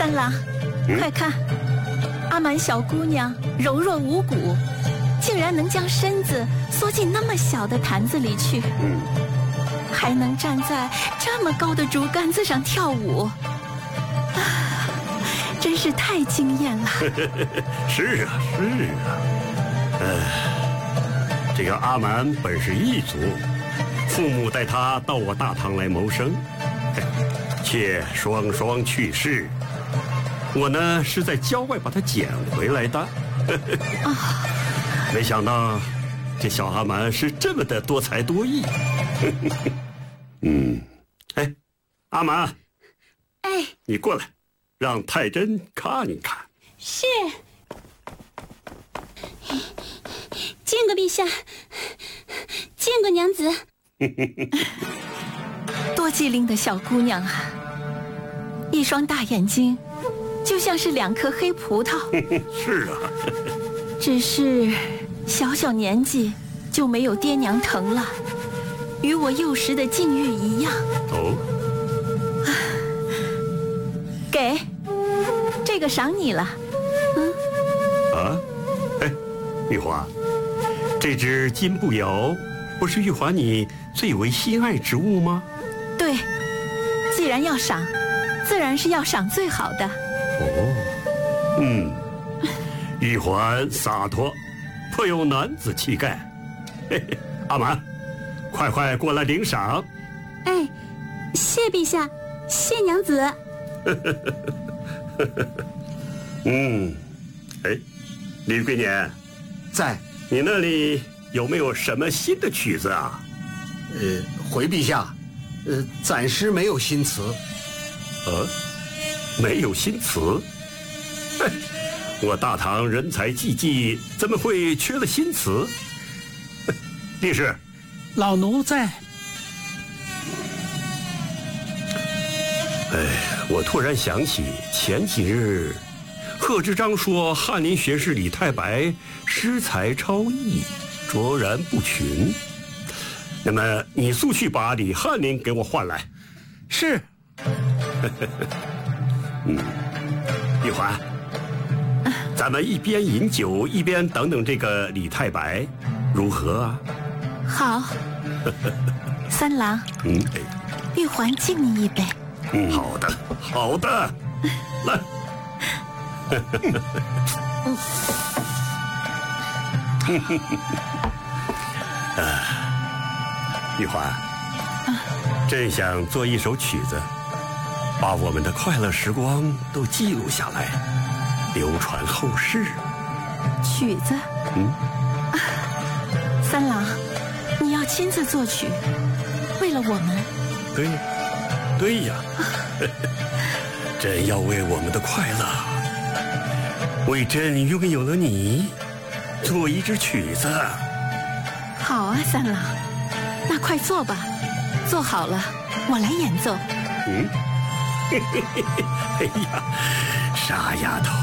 三郎，快看，阿满小姑娘柔弱无骨，竟然能将身子缩进那么小的坛子里去，还能站在这么高的竹竿子上跳舞，真是太惊艳了。 是啊，是啊。这个阿满本是异族，父母带他到我大唐来谋生，却双双去世。我呢是在郊外把他捡回来的。没想到这小阿满是这么的多才多艺。哎，阿满， 哎， 你过来，让太真看一看。 是。见过陛下，见过娘子。 多机灵的小姑娘啊，一双大眼睛就像是2颗黑葡萄。 是啊。 只是小小年纪就没有爹娘疼了，与我幼时的境遇一样。 哦。 给，这个赏你了。 哎，玉华，这只金步摇不是玉华你最为心爱之物吗？ 对，既然要赏，自然是要赏最好的。 玉环洒脱，颇有男子气概。嘿嘿，阿满，快过来领赏。 哎，谢陛下，谢娘子。 哎，李桂年， 在。 你那里有没有什么新的曲子啊？ 回陛下，暂时没有新词。 没有新词？我大唐人才济济，怎么会缺了新词？帝师， 老奴在。 我突然想起前几日贺知章说翰林学士李太白诗才超逸，卓然不群。那么你速去把李翰林给我唤来。 是。 玉环，咱们一边饮酒一边等等这个李太白，如何啊？ 好。三郎，玉环敬你一杯。 好的，好的，来。玉环，真想做一首曲子，把我们的快乐时光都记录下来，流传后世。 曲子？三郎，你要亲自作曲，为了我们。 对呀，朕要为我们的快乐，为朕拥有了你，做一支曲子。 好啊，三郎，那快做吧，做好了我来演奏。 哎呀，傻丫头。